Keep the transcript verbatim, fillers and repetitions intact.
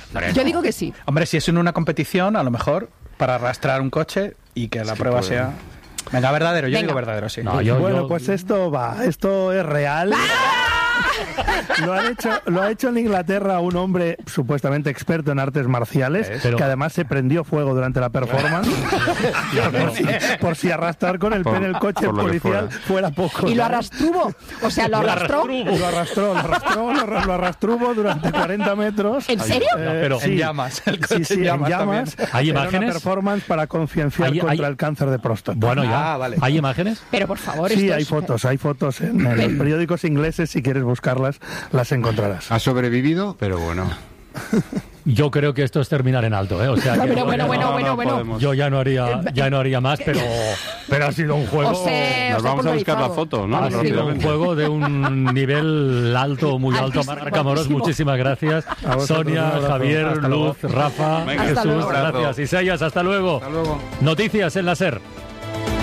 Yo digo que sí. Hombre, si es en una competición, a lo mejor para arrastrar un coche y que la Sí, prueba puede. sea... Venga, verdadero, yo Venga. digo verdadero, sí. No, yo, bueno, yo- pues esto va, esto es real. Lo, han hecho, lo ha hecho en Inglaterra un hombre supuestamente experto en artes marciales, Pero- que además se prendió fuego durante la performance, por, si, por si arrastrar con el Por- pene el coche por lo que policial fuera poco. Y lo ¿sabes? arrastruvo. O sea, lo arrastró. Lo arrastró, lo arrastró, lo, arra- lo arrastruvo durante cuarenta metros. ¿En serio? Eh, pero- En llamas, el coche sí, sí, en llamas en llamas. también. ¿Hay Era imágenes? una performance para concienciar Hay- contra hay- el cáncer de próstata. Bueno, ya. Ah, vale. ¿Hay imágenes? Pero por favor, Sí, esto hay es- fotos, hay fotos en, en los periódicos ingleses, si quieres buscarlas, las encontrarás. Ha sobrevivido, pero bueno. Yo creo que esto es terminar en alto, ¿eh? O sea, No, que pero yo bueno, ya bueno, no- bueno, no bueno. podemos. Yo ya no haría, ya no haría más, pero, pero ha sido un juego. José, Nos os he vamos a buscar la pulverizado. foto, ¿no? Ha sido un Rápidamente. juego de un nivel alto, muy alto. Altísimo, Marc Amorós, altísimo. muchísimas gracias. A vosotros, un Sonia, abrazo. Javier, Hasta luego. Luz, Rafa, Venga, hasta Jesús, luego. gracias. Isaías, hasta luego. Hasta luego. Noticias en la SER.